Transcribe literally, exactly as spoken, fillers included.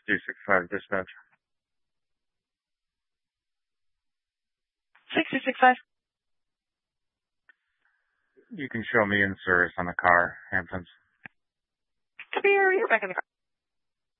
two six five dispatch. six two six five. You can show me in service on the car, Hamptons. Come here, you're back in the car.